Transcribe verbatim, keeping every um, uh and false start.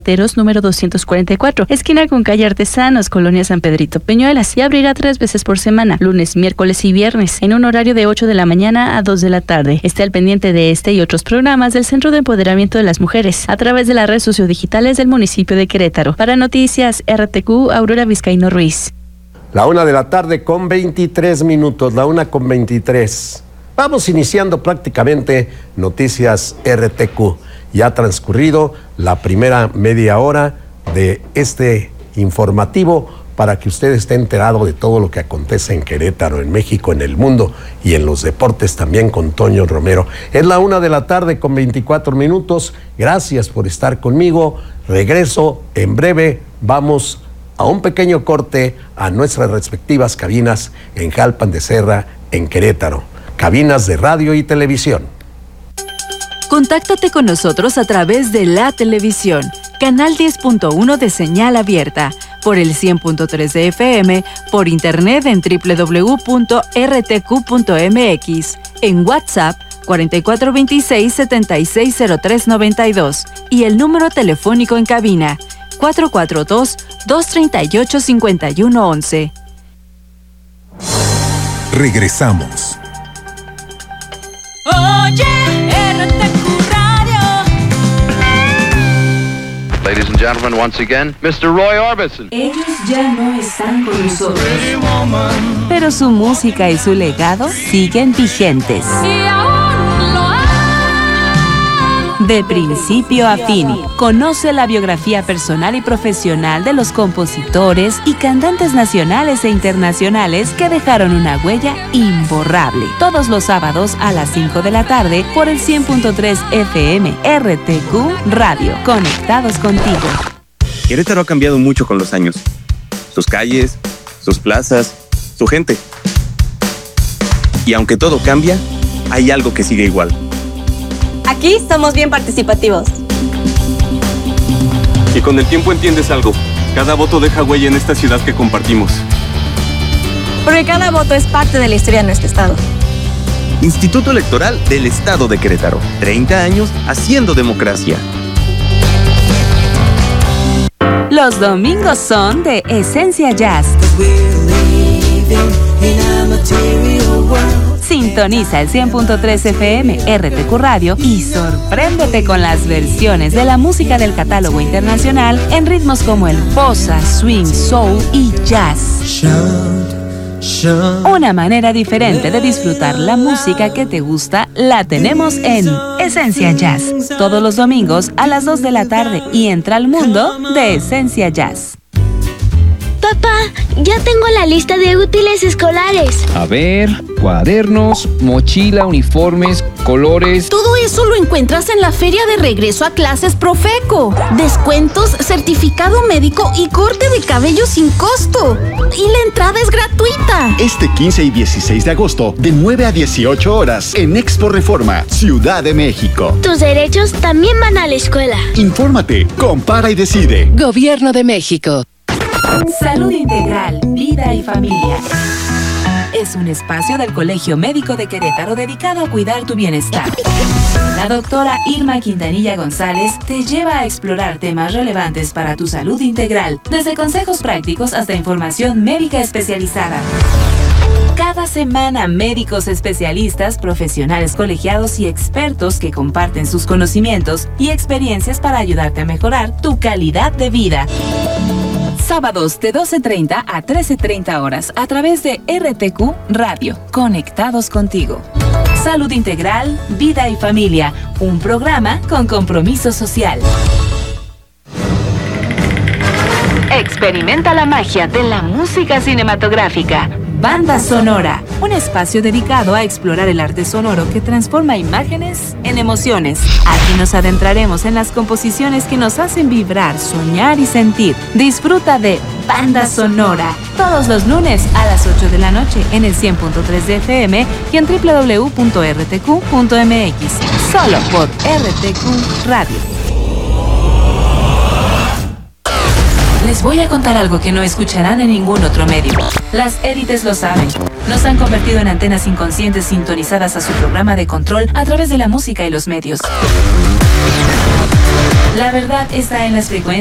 Teros número doscientos cuarenta y cuatro, esquina con calle Artesanos, Colonia San Pedrito Peñuelas, y abrirá tres veces por semana, lunes, miércoles y viernes, en un horario de ocho de la mañana a dos de la tarde. Esté al pendiente de este y otros programas del Centro de Empoderamiento de las Mujeres a través de las redes sociodigitales del municipio de Querétaro. Para Noticias R T Q, Aurora Vizcaíno Ruiz. La una de la tarde con veintitrés minutos, la una con veintitrés. Vamos iniciando prácticamente Noticias R T Q. Ya ha transcurrido la primera media hora de este informativo para que usted esté enterado de todo lo que acontece en Querétaro, en México, en el mundo y en los deportes también con Toño Romero. Es la una de la tarde con veinticuatro minutos. Gracias por estar conmigo. Regreso en breve. Vamos a un pequeño corte a nuestras respectivas cabinas en Jalpan de Serra, en Querétaro. Cabinas de radio y televisión. Contáctate con nosotros a través de la televisión, canal diez punto uno de señal abierta, por el cien punto tres de F M, por internet en doble u doble u doble u punto r t q punto m x, en WhatsApp cuatro cuatro dos seis, siete seis cero tres nueve dos y el número telefónico en cabina cuatro cuatro dos, dos tres ocho, cinco uno once. Regresamos. Oye, R T Q Radio. Ladies and gentlemen, once again, mister Roy Orbison. Ellos ya no están con nosotros, pero su música y su legado siguen vigentes. Y aún lo hay. De principio a fin, conoce la biografía personal y profesional de los compositores y cantantes nacionales e internacionales que dejaron una huella imborrable. Todos los sábados a las cinco de la tarde por el cien punto tres F M R T Q Radio. Conectados contigo. Querétaro ha cambiado mucho con los años. Sus calles, sus plazas, su gente. Y aunque todo cambia, hay algo que sigue igual. Aquí somos bien participativos. Y con el tiempo entiendes algo. Cada voto deja huella en esta ciudad que compartimos. Porque cada voto es parte de la historia de nuestro estado. Instituto Electoral del Estado de Querétaro. treinta años haciendo democracia. Los domingos son de Esencia Jazz. Sintoniza el cien punto tres F M R T Q Radio y sorpréndete con las versiones de la música del catálogo internacional en ritmos como el bossa, swing, soul y jazz. Una manera diferente de disfrutar la música que te gusta la tenemos en Esencia Jazz, todos los domingos a las dos de la tarde, y entra al mundo de Esencia Jazz. Papá, ya tengo la lista de útiles escolares. A ver, cuadernos, mochila, uniformes, colores. Todo eso lo encuentras en la feria de regreso a clases Profeco. Descuentos, certificado médico y corte de cabello sin costo. Y la entrada es gratuita. Este quince y dieciséis de agosto, de nueve a dieciocho horas, en Expo Reforma, Ciudad de México. Tus derechos también van a la escuela. Infórmate, compara y decide. Gobierno de México. Salud Integral, Vida y Familia. Es un espacio del Colegio Médico de Querétaro dedicado a cuidar tu bienestar. La doctora Irma Quintanilla González te lleva a explorar temas relevantes para tu salud integral, desde consejos prácticos hasta información médica especializada. Cada semana, médicos especialistas, profesionales colegiados y expertos que comparten sus conocimientos y experiencias para ayudarte a mejorar tu calidad de vida. Sábados de doce treinta a trece treinta horas a través de R T Q Radio. Conectados contigo. Salud Integral, Vida y Familia. Un programa con compromiso social. Experimenta la magia de la música cinematográfica. Banda Sonora, un espacio dedicado a explorar el arte sonoro que transforma imágenes en emociones. Aquí nos adentraremos en las composiciones que nos hacen vibrar, soñar y sentir. Disfruta de Banda Sonora todos los lunes a las ocho de la noche en el cien punto tres de F M y en doble u doble u doble u punto r t q punto m x. Solo por R T Q Radio. Les voy a contar algo que no escucharán en ningún otro medio. Las élites lo saben. Nos han convertido en antenas inconscientes sintonizadas a su programa de control a través de la música y los medios. La verdad está en las frecuencias.